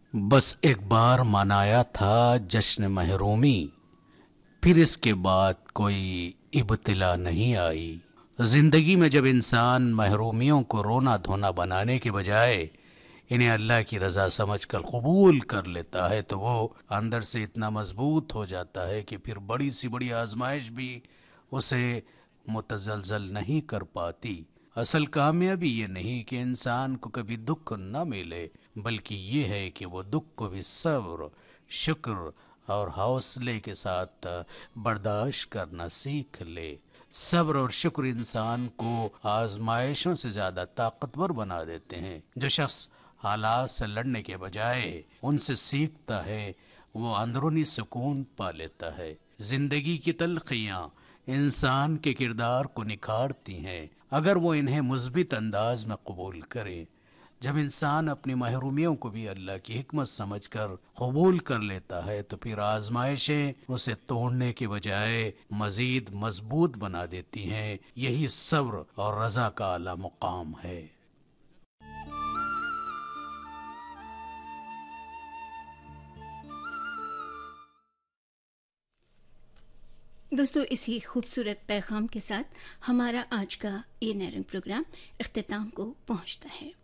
बस एक बार मनाया था जश्न महरूमी, फिर इसके बाद कोई इब्तिला नहीं आई। जिंदगी में जब इंसान महरूमियों को रोना धोना बनाने के बजाय इन्हें अल्लाह की रजा समझकर कबूल कर लेता है तो वो अंदर से इतना मजबूत हो जाता है कि फिर बड़ी सी बड़ी आजमाइश भी उसे मुतजलजल नहीं कर पाती। असल कामयाबी ये नहीं कि इंसान को कभी दुख न मिले, बल्कि ये है कि वो दुख को भी सब्र, शुक्र और हौसले के साथ बर्दाश्त करना सीख ले। सब्र और शुक्र इंसान को आजमाइशों से ज़्यादा ताकतवर बना देते हैं। जो शख्स हालात से लड़ने के बजाय उनसे सीखता है वो अंदरूनी सुकून पा लेता है। जिंदगी की तलखियाँ इंसान के किरदार को निखारती हैं अगर वो इन्हें मुस्बित अंदाज में कबूल करे। जब इंसान अपनी महरूमियों को भी अल्लाह की हिकमत समझकर कबूल कर लेता है तो फिर आजमाइशें उसे तोड़ने के बजाय मजीद मजबूत बना देती हैं। यही सब्र और रजा का आला मुकाम है। दोस्तों, इसी खूबसूरत पैगाम के साथ हमारा आज का ये नैरंग प्रोग्राम इख्तिताम को पहुंचता है।